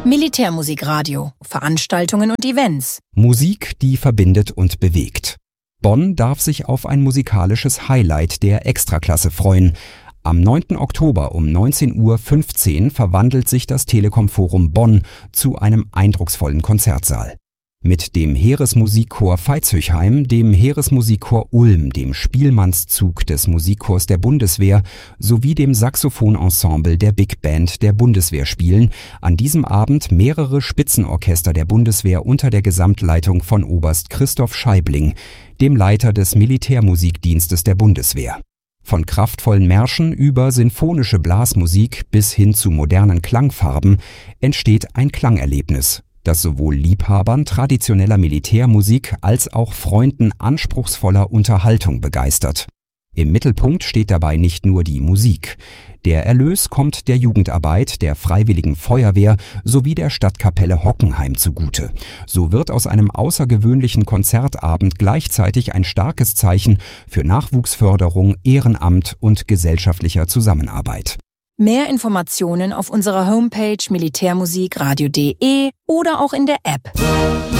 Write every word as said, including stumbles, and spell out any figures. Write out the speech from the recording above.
Militärmusikradio, Veranstaltungen und Events. Musik, die verbindet und bewegt. Bonn darf sich auf ein musikalisches Highlight der Extraklasse freuen. Am neunten Oktober um neunzehn Uhr fünfzehn verwandelt sich das Telekom Forum Bonn zu einem eindrucksvollen Konzertsaal. Mit dem Heeresmusikchor Veitshöchheim, dem Heeresmusikchor Ulm, dem Spielmannszug des Musikchors der Bundeswehr sowie dem Saxophonensemble der Big Band der Bundeswehr spielen an diesem Abend mehrere Spitzenorchester der Bundeswehr unter der Gesamtleitung von Oberst Christoph Scheibling, dem Leiter des Militärmusikdienstes der Bundeswehr. Von kraftvollen Märschen über sinfonische Blasmusik bis hin zu modernen Klangfarben entsteht ein Klangerlebnis, das sowohl Liebhabern traditioneller Militärmusik als auch Freunden anspruchsvoller Unterhaltung begeistert. Im Mittelpunkt steht dabei nicht nur die Musik. Der Erlös kommt der Jugendarbeit, der Freiwilligen Feuerwehr sowie der Stadtkapelle Hockenheim zugute. So wird aus einem außergewöhnlichen Konzertabend gleichzeitig ein starkes Zeichen für Nachwuchsförderung, Ehrenamt und gesellschaftlicher Zusammenarbeit. Mehr Informationen auf unserer Homepage militärmusikradio punkt de oder auch in der App.